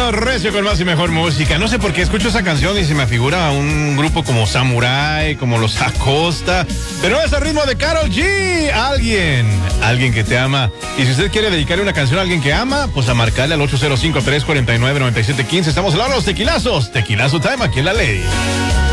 Seguimos recio con más y mejor música. No sé por qué escucho esa canción y se me figura un grupo como Samurai, como los Acosta, pero es el ritmo de Karol G. Alguien que te ama. Y si usted quiere dedicarle una canción a alguien que ama, pues a marcarle al 805-349-9715. Estamos hablando de los tequilazos. Tequilazo time aquí en La Ley.